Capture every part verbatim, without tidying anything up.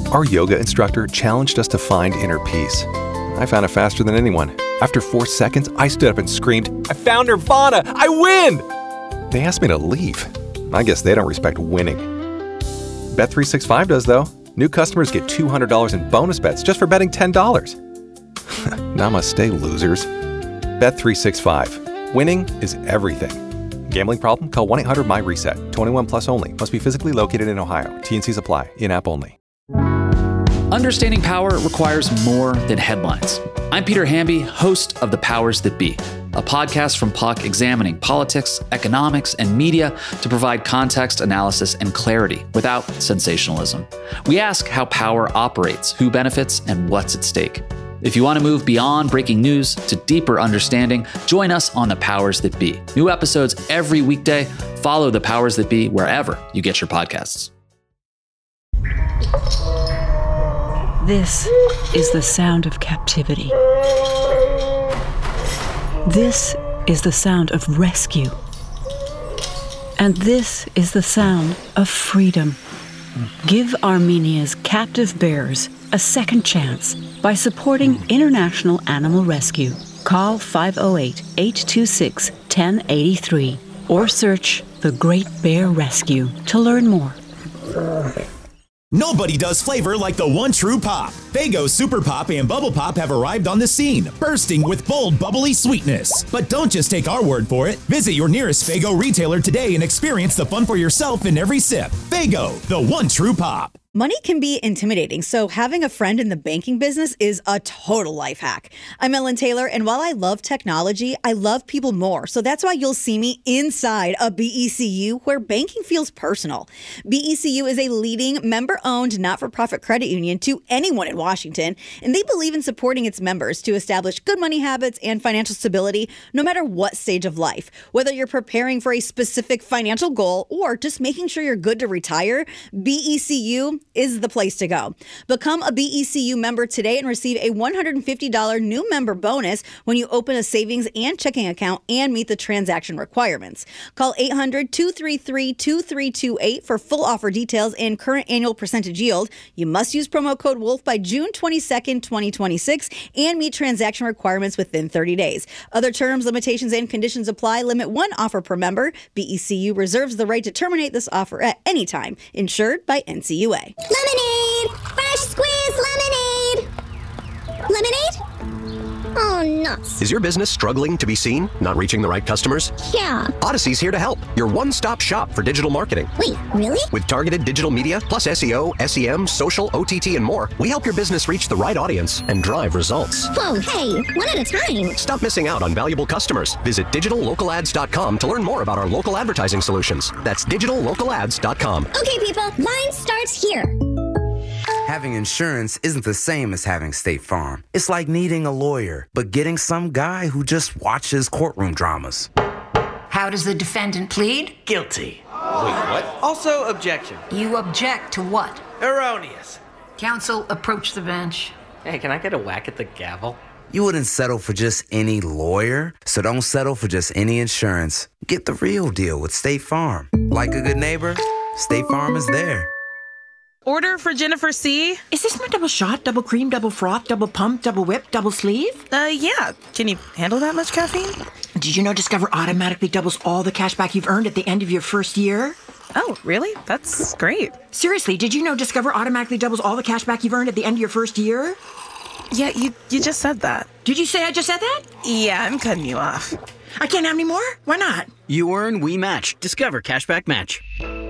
Our yoga instructor challenged us to find inner peace. I found it faster than anyone. After four seconds, I stood up and screamed, "I found Nirvana! I win!" They asked me to leave. I guess they don't respect winning. Bet three sixty-five does, though. New customers get two hundred dollars in bonus bets just for betting ten dollars. Namaste, losers. Bet three sixty-five. Winning is everything. Gambling problem? Call one eight hundred M Y reset. twenty-one plus only. Must be physically located in Ohio. T and Cs apply. In-app only. Understanding power requires more than headlines. I'm Peter Hamby, host of The Powers That Be, a podcast from Puck examining politics, economics, and media to provide context, analysis, and clarity without sensationalism. We ask how power operates, who benefits, and what's at stake. If you want to move beyond breaking news to deeper understanding, join us on The Powers That Be. New episodes every weekday. Follow The Powers That Be wherever you get your podcasts. This is the sound of captivity. This is the sound of rescue. And this is the sound of freedom. Give Armenia's captive bears a second chance by supporting International Animal Rescue. Call five oh eight, eight two six, one oh eight three or search The Great Bear Rescue to learn more. Nobody does flavor like the one true pop. Faygo Super Pop and Bubble Pop have arrived on the scene, bursting with bold, bubbly sweetness. But don't just take our word for it. Visit your nearest Faygo retailer today and experience the fun for yourself in every sip. Faygo, the one true pop. Money can be intimidating, so having a friend in the banking business is a total life hack. I'm Ellen Taylor, and while I love technology, I love people more. So that's why you'll see me inside a B E C U where banking feels personal. B E C U is a leading member-owned not-for-profit credit union to anyone in Washington, and they believe in supporting its members to establish good money habits and financial stability no matter what stage of life. Whether you're preparing for a specific financial goal or just making sure you're good to retire, B E C U is the place to go. Become a B E C U member today and receive a one hundred fifty dollars new member bonus when you open a savings and checking account and meet the transaction requirements. Call eight hundred, two three three, two three two eight for full offer details and current annual percentage yield. You must use promo code WOLF by June twenty-second, twenty twenty-six and meet transaction requirements within thirty days. Other terms, limitations, and conditions apply. Limit one offer per member. B E C U reserves the right to terminate this offer at any time. Insured by N C U A. Lemonade! Fresh squeezed lemonade! Lemonade? Oh, nuts. Is your business struggling to be seen? Not reaching the right customers? Yeah. Odyssey's here to help. Your one-stop shop for digital marketing. Wait, really? With targeted digital media, plus S E O, S E M, social, O T T, and more, we help your business reach the right audience and drive results. Whoa, hey, one at a time. Stop missing out on valuable customers. Visit digital local ads dot com to learn more about our local advertising solutions. That's digital local ads dot com. Okay, people, line starts here. Having insurance isn't the same as having State Farm. It's like needing a lawyer, but getting some guy who just watches courtroom dramas. How does the defendant plead? Guilty. Wait, what? Also, objection. You object to what? Erroneous. Counsel, approach the bench. Hey, can I get a whack at the gavel? You wouldn't settle for just any lawyer, so don't settle for just any insurance. Get the real deal with State Farm. Like a good neighbor, State Farm is there. Order for Jennifer C. Is this my double shot, double cream, double froth, double pump, double whip, double sleeve? Uh, yeah. Can you handle that much caffeine? Did you know Discover automatically doubles all the cash back you've earned at the end of your first year? Oh, really? That's great. Seriously, did you know Discover automatically doubles all the cash back you've earned at the end of your first year? Yeah, you you just said that. Did you say I just said that? Yeah, I'm cutting you off. I can't have any more? Why not? You earn, we match. Discover Cashback Match.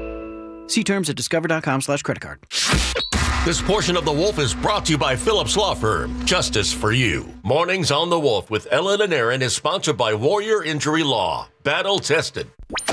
See terms at discover.com slash credit card. This portion of The Wolf is brought to you by Phillips Law Firm. Justice for you. Mornings on The Wolf with Ellen and Aaron is sponsored by Warrior Injury Law. Battle tested.